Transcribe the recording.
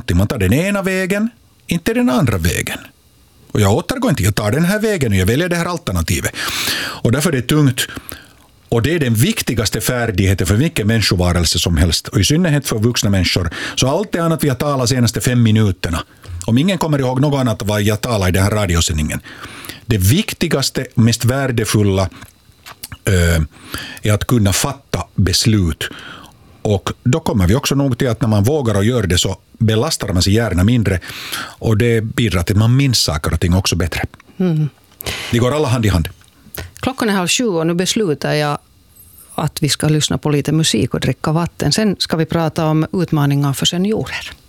någonting. Man tar den ena vägen, inte den andra vägen. Och jag återgår inte, jag tar den här vägen och jag väljer det här alternativet. Och därför är det tungt. Och det är den viktigaste färdigheten för vilken människovarelse som helst. Och i synnerhet för vuxna människor. Så allt det annat vi har talat senaste 5 minuterna. Om ingen kommer ihåg något annat vad jag talar i den här radiosändningen. Det viktigaste, mest värdefulla är att kunna fatta beslut. Och då kommer vi också nog till att när man vågar och gör det så belastar man sig gärna mindre. Och det bidrar till att man minns saker och ting också bättre. Det går alla hand i hand. Klockan är 6:30 och nu beslutar jag att vi ska lyssna på lite musik och dricka vatten. Sen ska vi prata om utmaningar för seniorer.